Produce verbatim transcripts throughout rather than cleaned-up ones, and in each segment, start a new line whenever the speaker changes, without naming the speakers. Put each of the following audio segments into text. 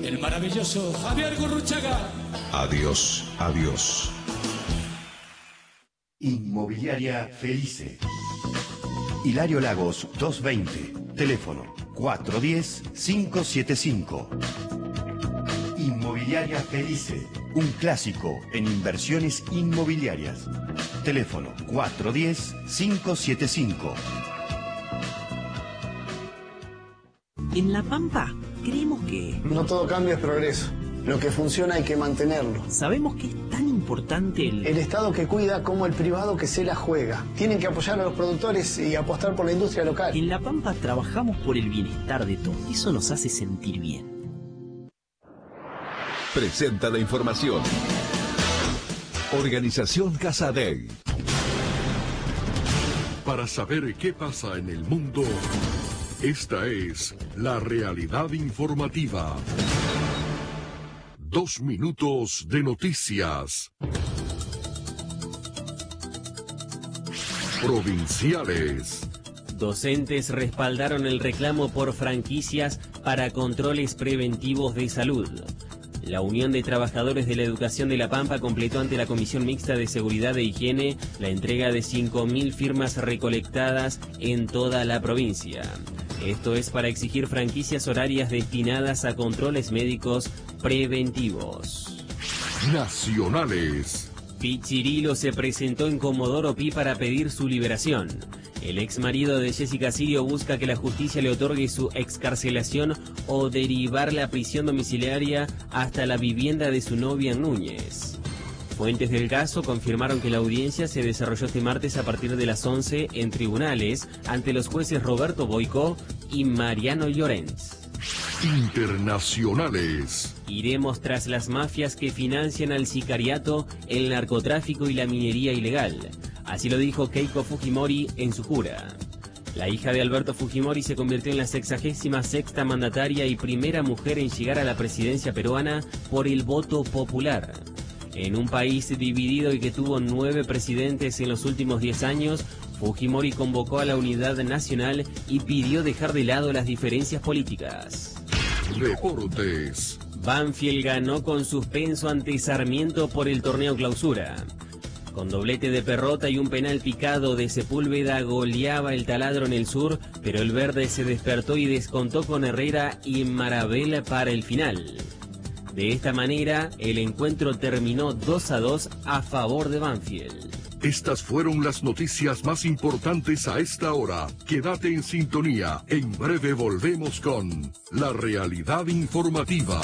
el maravilloso Javier Gurruchaga.
Adiós, adiós.
Inmobiliaria Felice. Hilario Lagos doscientos veinte. Teléfono cuatro uno cero, cinco siete cinco. Inmobiliaria Felice. Un clásico en inversiones inmobiliarias. Teléfono cuatro uno cero, cinco siete cinco.
En La Pampa creemos que...
No todo cambio es progreso. Lo que funciona hay que mantenerlo.
Sabemos que es tan importante el...
El Estado que cuida como el privado que se la juega. Tienen que apoyar a los productores y apostar por la industria local.
En La Pampa trabajamos por el bienestar de todos. Eso nos hace sentir bien.
Presenta la información. Organización Casadei.
Para saber qué pasa en el mundo, esta es la realidad informativa. Dos minutos de noticias. Provinciales.
Docentes respaldaron el reclamo por franquicias para controles preventivos de salud. La Unión de Trabajadores de la Educación de La Pampa completó ante la Comisión Mixta de Seguridad e Higiene la entrega de cinco mil firmas recolectadas en toda la provincia. Esto es para exigir franquicias horarias destinadas a controles médicos preventivos.
Nacionales.
Pichirilo se presentó en Comodoro Pi para pedir su liberación. El ex marido de Jessica Sirio busca que la justicia le otorgue su excarcelación o derivar la prisión domiciliaria hasta la vivienda de su novia Núñez. Fuentes del caso confirmaron que la audiencia se desarrolló este martes a partir de las once en tribunales ante los jueces Roberto Boicó y Mariano Llorens.
Internacionales.
Iremos tras las mafias que financian al sicariato, el narcotráfico y la minería ilegal. Así lo dijo Keiko Fujimori en su jura. La hija de Alberto Fujimori se convirtió en la sexagésima sexta mandataria y primera mujer en llegar a la presidencia peruana por el voto popular. En un país dividido y que tuvo nueve presidentes en los últimos diez años, Fujimori convocó a la unidad nacional y pidió dejar de lado las diferencias políticas.
Deportes.
Banfield ganó con suspenso ante Sarmiento por el torneo clausura. Con doblete de Perrota y un penal picado de Sepúlveda goleaba el Taladro en el sur, pero el verde se despertó y descontó con Herrera y Marabel para el final. De esta manera, el encuentro terminó dos a dos a favor de Banfield.
Estas fueron las noticias más importantes a esta hora. Quédate en sintonía. En breve volvemos con la realidad informativa.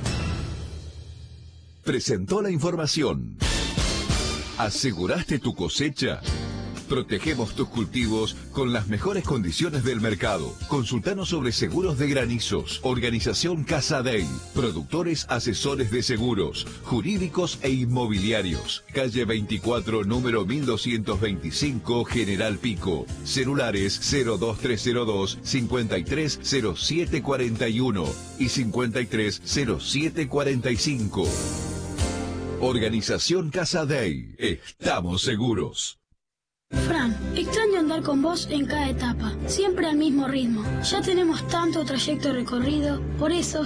Presentó la información. ¿Aseguraste tu cosecha? Protegemos tus cultivos con las mejores condiciones del mercado. Consultanos sobre seguros de granizos. Organización Casadei. Productores asesores de seguros, jurídicos e inmobiliarios. Calle veinticuatro, número mil doscientos veinticinco, General Pico. Celulares cero dos tres cero dos, cincuenta y tres cero siete cuarenta y uno y cincuenta y tres cero siete cuarenta y cinco. Organización Casadei. Estamos seguros.
Fran, extraño andar con vos en cada etapa, siempre al mismo ritmo. Ya tenemos tanto trayecto recorrido, por eso